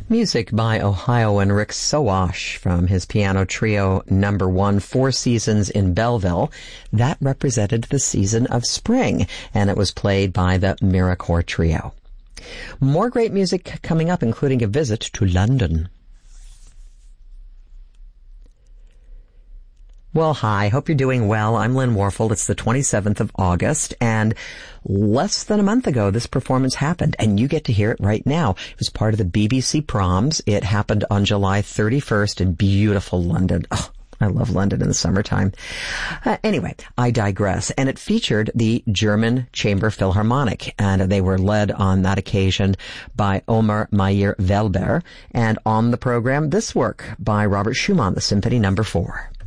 Music by Ohioan Rick Sowash from his piano trio number 1, Four Seasons in Belleville. That represented the season of spring, and it was played by the Miracore Trio. More great music coming up, including a visit to London. Well, hi. Hope you're doing well. I'm Lynn Warfel. It's the 27th of August, and less than a month ago, this performance happened, and you get to hear it right now. It was part of the BBC Proms. It happened on July 31st in beautiful London. Oh, I love London in the summertime. Anyway, I digress. And it featured the German Chamber Philharmonic, and they were led on that occasion by Omer Mayer-Welber. And on the program, this work by Robert Schumann, the Symphony No. 4.